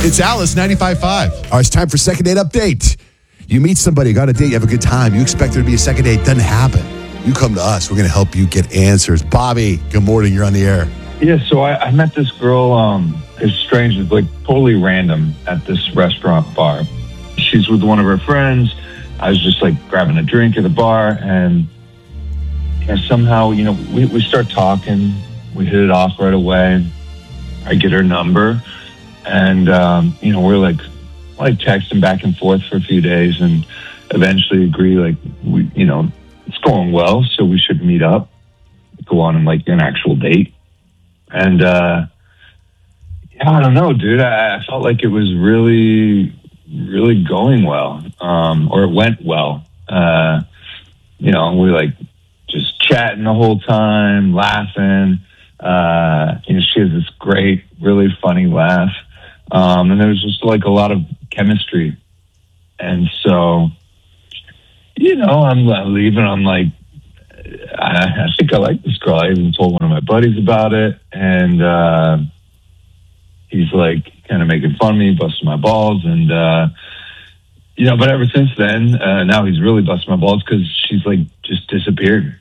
It's Alice, 95.5. All right, it's time for Second Date Update. You meet somebody, got a date, you have a good time. You expect there to be a second date. Doesn't happen. You come to us. We're going to help you get answers. Bobby, good morning. You're on the air. Yeah, so I met this girl, it's strange, it's like totally random at this restaurant bar. She's with one of her friends. I was just like grabbing a drink at the bar, and somehow, we start talking. We hit it off right away. I get her number, and, we're like texting back and forth for a few days, and eventually agree, it's going well, so we should meet up, go on like an actual date. And, I don't know, dude. I felt like it was really, really going well, or it went well. We were just chatting the whole time, laughing. She has this great, really funny laugh. And there was just a lot of chemistry. And so, I'm leaving. I'm like, I think I like this girl. I even told one of my buddies about it. And he's like kind of making fun of me, busting my balls. And, but ever since then, now he's really busting my balls because she's just disappeared.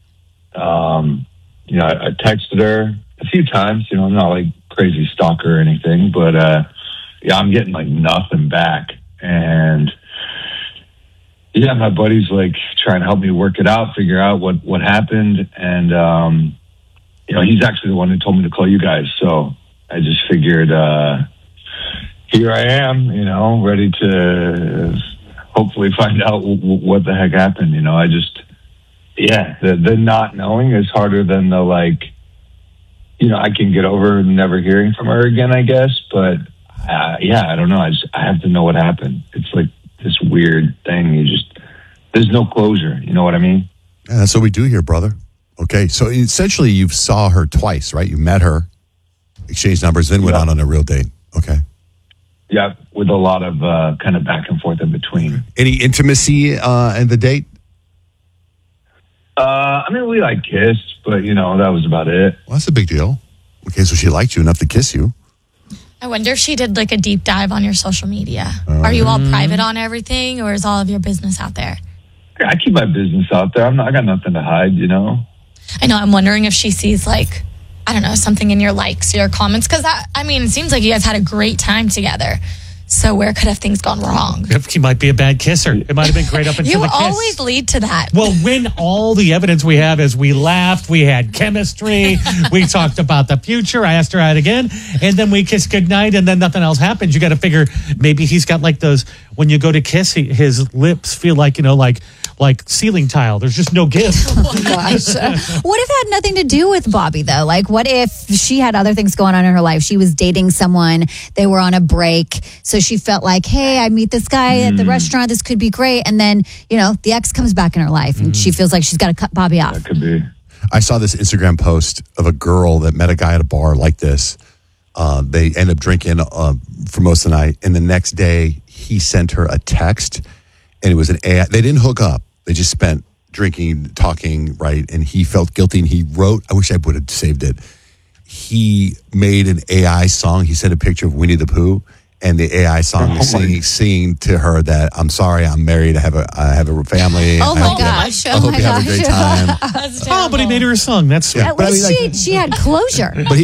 I texted her a few times, I'm not crazy stalker or anything, but, I'm getting nothing back. And my buddy's trying to help me work it out, figure out what happened. And, he's actually the one who told me to call you guys. So I just figured, here I am, ready to hopefully find out what the heck happened. The not knowing is harder than the I can get over never hearing from her again, I guess. But I don't know. I have to know what happened. It's this weird thing. There's no closure. You know what I mean? Yeah, that's what we do here, brother. Okay, so essentially you saw her twice, right? You met her, exchanged numbers, then went on a real date. Okay. Yeah, with a lot of kind of back and forth in between. Any intimacy in the date? We kissed, but that was about it. Well, that's a big deal. Okay, so she liked you enough to kiss you. I wonder if she did a deep dive on your social media. Are you all private on everything, or is all of your business out there? I keep my business out there. I got nothing to hide, I know. I'm wondering if she sees something in your likes, your comments, because it seems like you guys had a great time together. So where could have things gone wrong? He might be a bad kisser. It might have been great up until the kiss. You always lead to that. Well, when all the evidence we have is we laughed, we had chemistry, we talked about the future, I asked her out again, and then we kissed goodnight, and then nothing else happens. You got to figure maybe he's got those, when you go to kiss, his lips feel like ceiling tile. There's just no give. Oh, my gosh. What if it had nothing to do with Bobby, though? What if she had other things going on in her life? She was dating someone, they were on a break, so she felt hey, I meet this guy at the restaurant, this could be great. And then, the ex comes back in her life and she feels like she's got to cut Bobby off. That could be. I saw this Instagram post of a girl that met a guy at a bar like this. They end up drinking for most of the night. And the next day, he sent her a text, and it was an AI. They didn't hook up. They just spent drinking, talking, right? And he felt guilty, and he wrote, I wish I would have saved it. He made an AI song. He sent a picture of Winnie the Pooh, and the AI song is singing to her that, I'm sorry, I'm married, I have a family. Oh my gosh. I hope you have a great time. But he made her a song. That's sweet. At least she had closure. But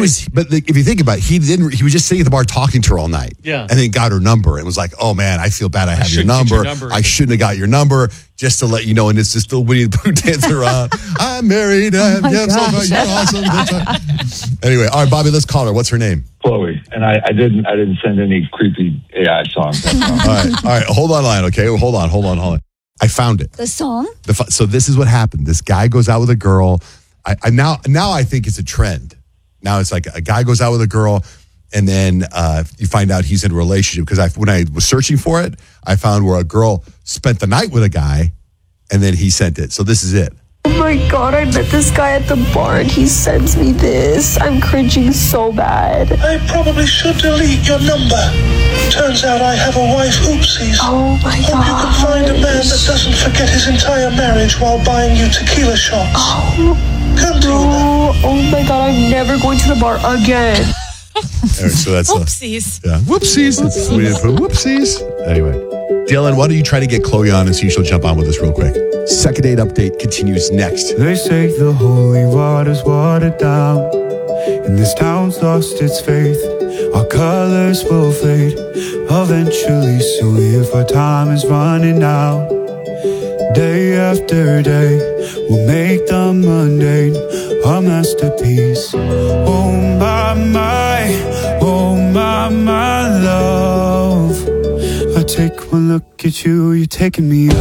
if you think about it, he was just sitting at the bar talking to her all night. Yeah. And then got her number and was like, oh man, I feel bad I have your number. I shouldn't have got your number, just to let you know. And it's just the Winnie the Pooh dancing around. I'm married. You're awesome. Anyway, all right, Bobby, let's call her. What's her name? Chloe. And I didn't send any creepy AI songs. All right. Hold on line, okay? Hold on. I found it. The song? So this is what happened. This guy goes out with a girl. Now I think it's a trend. Now it's a guy goes out with a girl, and then you find out he's in a relationship. Because when I was searching for it, I found where a girl spent the night with a guy, and then he sent it. So this is it. Oh my God, I met this guy at the bar and he sends me this. I'm cringing so bad. I probably should delete your number. Turns out I have a wife. Oopsies. Oh my Hope God. you can find a man that doesn't forget his entire marriage while buying you tequila shots. Oh, Come to you now. oh my God, I'm never going to the bar again. So that's Whoopsies. yeah. Whoopsies. We didn't put whoopsies. Anyway, Dylan, why don't you try to get Chloe on and see if she'll jump on with us real quick? Second date update continues next. They say the holy water's watered down, and this town's lost its faith. Our colors will fade eventually, so if our time is running out, day after day, we'll make the mundane a masterpiece. Oh my love, I take one look at you, you're taking me